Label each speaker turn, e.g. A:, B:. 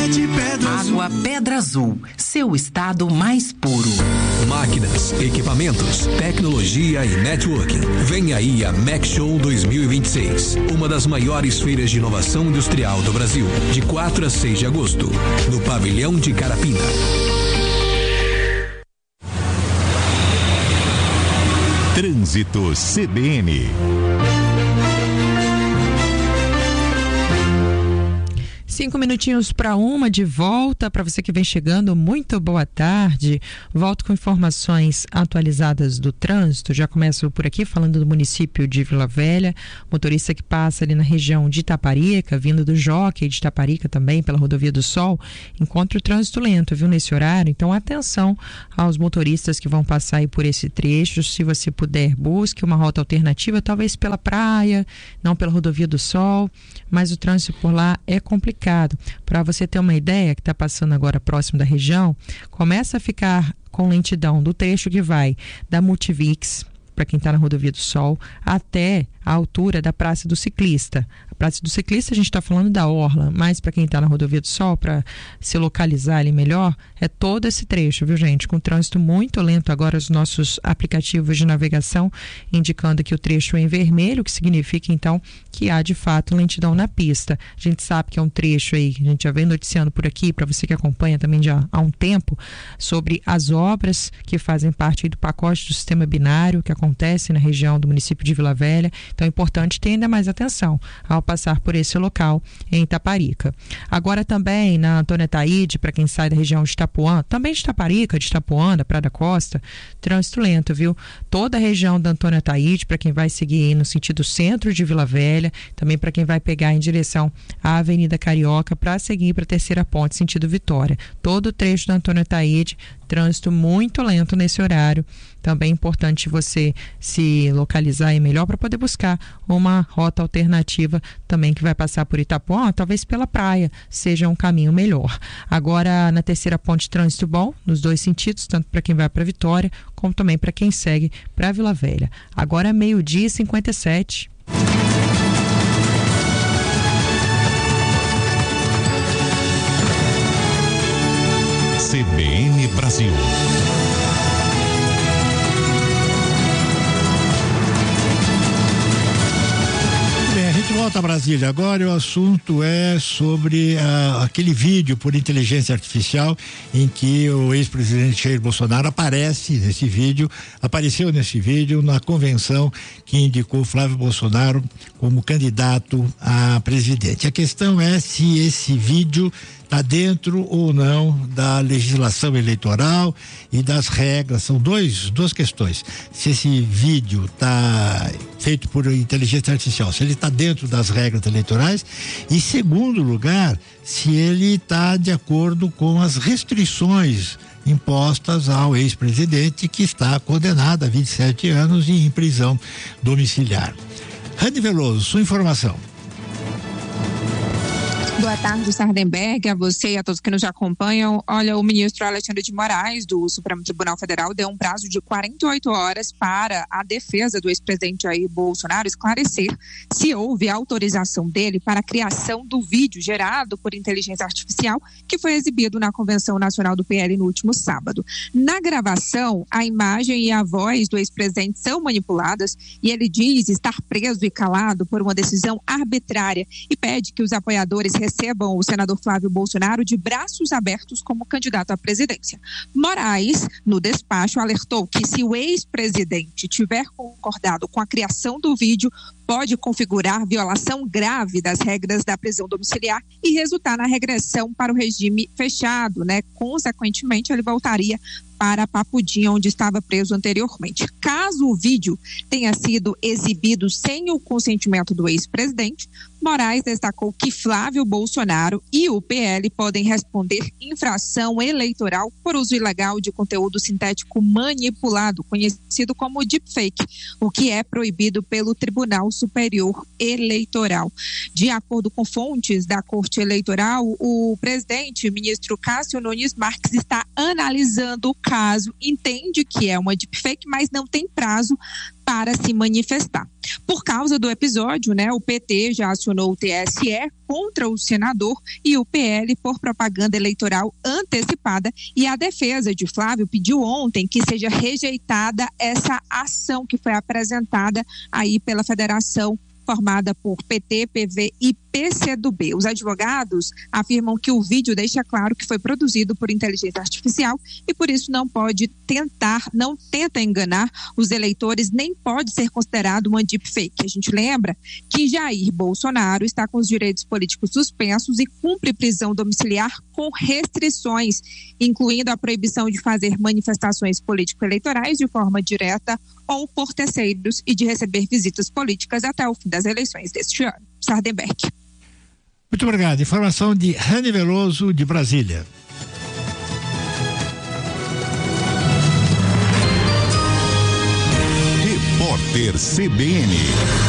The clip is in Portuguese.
A: de Pedra Azul.
B: Água Pedra Azul, seu estado mais puro.
C: Máquinas, equipamentos, tecnologia e networking. Vem aí a Mac Show 2026, uma das maiores feiras de inovação industrial do Brasil, de 4 a 6 de agosto, no Pavilhão de Carapina.
D: Trânsito CBN.
E: 5 minutinhos para 1, de volta. Para você que vem chegando, muito boa tarde. Volto com informações atualizadas do trânsito. Já começo por aqui falando do município de Vila Velha. Motorista que passa ali na região de Itaparica, vindo do Jockey de Itaparica também, pela Rodovia do Sol, encontra o trânsito lento, viu, nesse horário. Então, atenção aos motoristas que vão passar aí por esse trecho. Se você puder, busque uma rota alternativa, talvez pela praia, não pela Rodovia do Sol, mas o trânsito por lá é complicado. Para você ter uma ideia, que está passando agora próximo da região, começa a ficar com lentidão do trecho que vai da Multivix, para quem está na Rodovia do Sol, até a altura da Praça do Ciclista. A Praça do Ciclista a gente está falando da Orla, mas para quem está na Rodovia do Sol, para se localizar ali melhor, é todo esse trecho, viu, gente? Com trânsito muito lento agora, os nossos aplicativos de navegação indicando que o trecho é em vermelho, o que significa então que há de fato lentidão na pista. A gente sabe que é um trecho aí, a gente já vem noticiando por aqui, para você que acompanha também já há um tempo, sobre as obras que fazem parte aí do pacote do sistema binário que acontece na região do município de Vila Velha. Então é importante ter ainda mais atenção ao passar por esse local em Itaparica. Agora também na Antônia Taide, para quem sai da região de Itapuã, também de Itaparica, de Itapuã, da Praia da Costa, trânsito lento, viu? Toda a região da Antônia Taide, para quem vai seguir aí no sentido centro de Vila Velha, também para quem vai pegar em direção à Avenida Carioca para seguir para a Terceira Ponte, sentido Vitória. Todo o trecho da Antônia Taide, trânsito muito lento nesse horário. Também é importante você se localizar aí melhor para poder buscar uma rota alternativa também que vai passar por Itapuã, talvez pela praia, seja um caminho melhor. Agora, na Terceira Ponte, trânsito bom, nos dois sentidos, tanto para quem vai para Vitória, como também para quem segue para Vila Velha. Agora, 12h57.
D: CBN Brasil.
F: Bem, a gente volta a Brasília agora e o assunto é sobre aquele vídeo por inteligência artificial em que o ex-presidente Jair Bolsonaro apareceu nesse vídeo na convenção que indicou Flávio Bolsonaro como candidato a presidente. A questão é se esse vídeo está dentro ou não da legislação eleitoral e das regras. São duas questões. Se esse vídeo está feito por inteligência artificial, se ele está dentro das regras eleitorais, e segundo lugar, se ele está de acordo com as restrições impostas ao ex-presidente, que está condenado a 27 anos e em prisão domiciliar. Rani Veloso, sua informação.
G: Boa tarde, Sardenberg, a você e a todos que nos acompanham. Olha, o ministro Alexandre de Moraes, do Supremo Tribunal Federal, deu um prazo de 48 horas para a defesa do ex-presidente Jair Bolsonaro esclarecer se houve autorização dele para a criação do vídeo gerado por inteligência artificial que foi exibido na Convenção Nacional do PL no último sábado. Na gravação, a imagem e a voz do ex-presidente são manipuladas e ele diz estar preso e calado por uma decisão arbitrária e pede que os apoiadores recebam o senador Flávio Bolsonaro de braços abertos como candidato à presidência. Moraes, no despacho, alertou que se o ex-presidente tiver concordado com a criação do vídeo, pode configurar violação grave das regras da prisão domiciliar e resultar na regressão para o regime fechado, né? Consequentemente, ele voltaria para Papudim, onde estava preso anteriormente. Caso o vídeo tenha sido exibido sem o consentimento do ex-presidente, Moraes destacou que Flávio Bolsonaro e o PL podem responder infração eleitoral por uso ilegal de conteúdo sintético manipulado, conhecido como deepfake, o que é proibido pelo Tribunal Superior Eleitoral. De acordo com fontes da Corte Eleitoral, o presidente, ministro Cássio Nunes Marques, está analisando o caso, entende que é uma deepfake, mas não tem prazo para se manifestar. Por causa do episódio, o PT já acionou o TSE contra o senador e o PL por propaganda eleitoral antecipada, e a defesa de Flávio pediu ontem que seja rejeitada essa ação que foi apresentada aí pela federação formada por PT, PV e PCdoB. Os advogados afirmam que o vídeo deixa claro que foi produzido por inteligência artificial e por isso não tenta enganar os eleitores, nem pode ser considerado uma deepfake. A gente lembra que Jair Bolsonaro está com os direitos políticos suspensos e cumpre prisão domiciliar com restrições, incluindo a proibição de fazer manifestações político-eleitorais de forma direta ou por terceiros e de receber visitas políticas até o fim das eleições deste ano. Sardenberg.
F: Muito obrigado. Informação de Rani Veloso, de Brasília.
D: Repórter CBN.